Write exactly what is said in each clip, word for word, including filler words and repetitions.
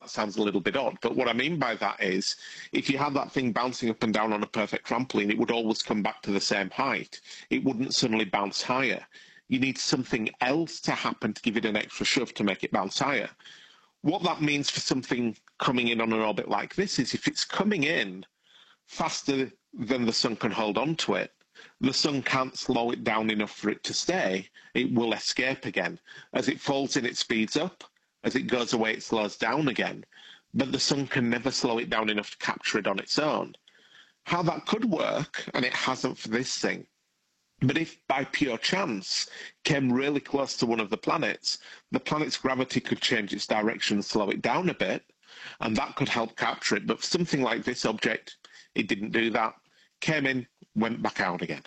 that sounds a little bit odd. But what I mean by that is, if you had that thing bouncing up and down on a perfect trampoline, it would always come back to the same height. It wouldn't suddenly bounce higher. You need something else to happen to give it an extra shove to make it bounce higher. What that means for something coming in on an orbit like this is if it's coming in faster than the sun can hold on to it, the sun can't slow it down enough for it to stay. It will escape again. As it falls in, it speeds up. As it goes away, it slows down again. But the sun can never slow it down enough to capture it on its own. How that could work, and it hasn't for this thing, but if by pure chance came really close to one of the planets, the planet's gravity could change its direction and slow it down a bit, and that could help capture it. But for something like this object, it didn't do that. Came in, went back out again.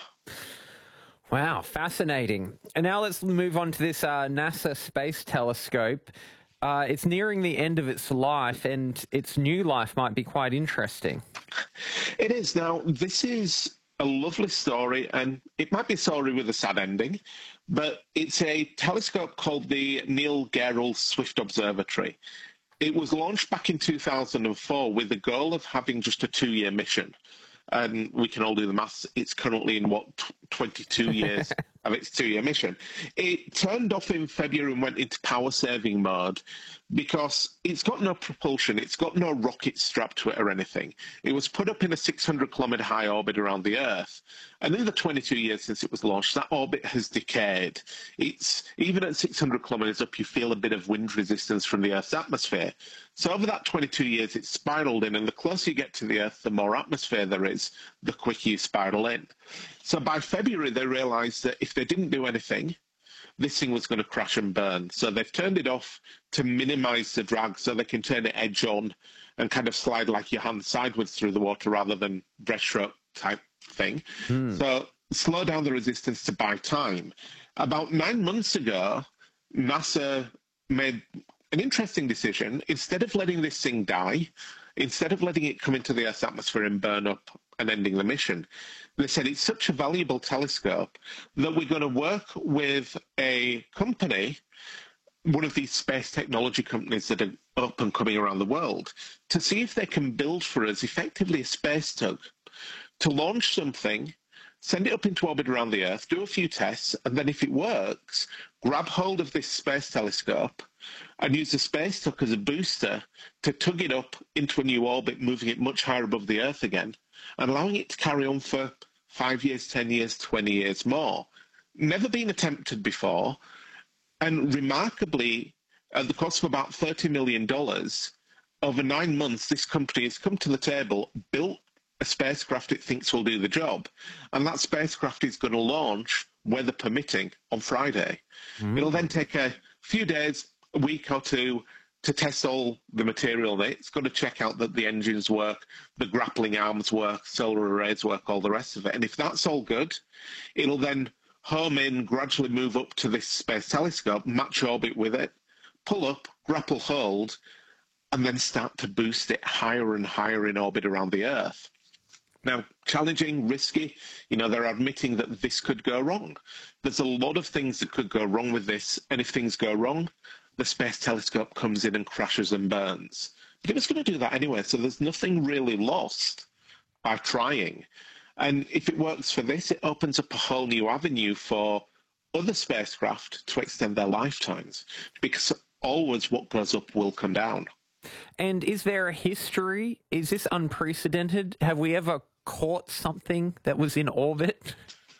Wow, fascinating. And now let's move on to this uh, NASA Space Telescope. Uh, it's nearing the end of its life, and its new life might be quite interesting. It is. Now, this is a lovely story, and it might be a story with a sad ending, but it's a telescope called the Neil Gehrels Swift Observatory. It was launched back in two thousand four with the goal of having just a two-year mission. And we can all do the maths. It's currently in, what, twenty-two years of its two-year mission. It turned off in February and went into power-saving mode because it's got no propulsion. It's got no rocket strapped to it or anything. It was put up in a six hundred kilometre high orbit around the Earth. And in the twenty-two years since it was launched, that orbit has decayed. It's even at six hundred kilometres up, you feel a bit of wind resistance from the Earth's atmosphere. So over that twenty-two years, it's spiraled in, and the closer you get to the Earth, the more atmosphere there is, the quicker you spiral in. So by February, they realised that if they didn't do anything, this thing was going to crash and burn. So they've turned it off to minimise the drag so they can turn it edge on and kind of slide like your hand sideways through the water rather than breaststroke type thing. Mm. So slow down the resistance to buy time. About nine months ago, NASA made an interesting decision. Instead of letting this thing die, instead of letting it come into the Earth's atmosphere and burn up and ending the mission, they said it's such a valuable telescope that we're going to work with a company, one of these space technology companies that are up and coming around the world, to see if they can build for us effectively a space tug to launch something, send it up into orbit around the Earth, do a few tests, and then if it works, grab hold of this space telescope and use the space tug as a booster to tug it up into a new orbit, moving it much higher above the Earth again, and allowing it to carry on for five years, ten years, twenty years more. Never been attempted before, and remarkably, at the cost of about thirty million dollars, over nine months, this company has come to the table, built a spacecraft it thinks will do the job, and that spacecraft is going to launch, weather permitting, on Friday. Mm. It'll then take a few days, a week or two, to test all the material in it. It's got to check out that the engines work, the grappling arms work, solar arrays work, all the rest of it. And if that's all good, it'll then home in, gradually move up to this space telescope, match orbit with it, pull up, grapple hold, and then start to boost it higher and higher in orbit around the Earth. Now, challenging, risky, you know, they're admitting that this could go wrong. There's a lot of things that could go wrong with this, and if things go wrong, the space telescope comes in and crashes and burns. But it was going to do that anyway, so there's nothing really lost by trying. And if it works for this, it opens up a whole new avenue for other spacecraft to extend their lifetimes, because always what goes up will come down. And is there a history? Is this unprecedented? Have we ever caught something that was in orbit?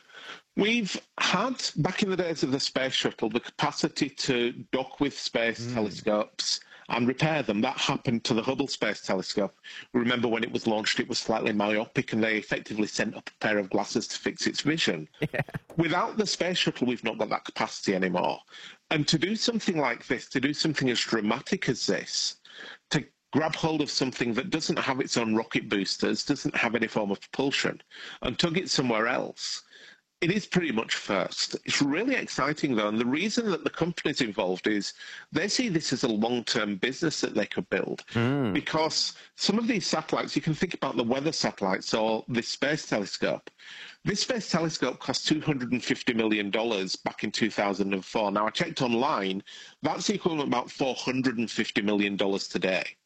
We've had, back in the days of the space shuttle, the capacity to dock with space mm. telescopes and repair them. That happened to the Hubble Space Telescope. Remember when it was launched, it was slightly myopic, and they effectively sent up a pair of glasses to fix its vision. Yeah. Without the space shuttle, we've not got that capacity anymore. And to do something like this, to do something as dramatic as this, to grab hold of something that doesn't have its own rocket boosters, doesn't have any form of propulsion, and tug it somewhere else, it is pretty much first. It's really exciting, though, and the reason that the company's involved is they see this as a long-term business that they could build. Mm. Because some of these satellites, you can think about the weather satellites or this space telescope. This space telescope cost two hundred fifty million dollars back in two thousand four. Now, I checked online, that's equivalent to about four hundred fifty million dollars today.